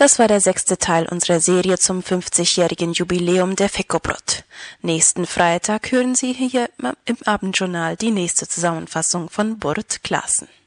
Das war der 6. Teil unserer Serie zum 50-jährigen Jubiläum der Fekobrot. Nächsten Freitag hören Sie hier im Abendjournal die nächste Zusammenfassung von Burt Claessen.